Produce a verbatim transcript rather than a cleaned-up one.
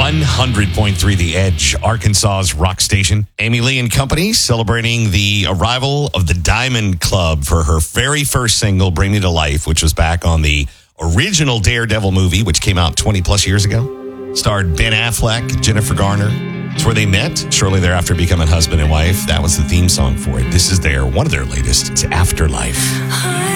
one hundred point three The Edge, Arkansas's rock station. Amy Lee and Company celebrating the arrival of the Diamond Club for her very first single, Bring Me to Life, which was back on the original Daredevil movie, which came out twenty plus years ago. Starred Ben Affleck, Jennifer Garner. It's where they met, shortly thereafter becoming husband and wife. That was the theme song for it. This is their one of their latest. It's Afterlife.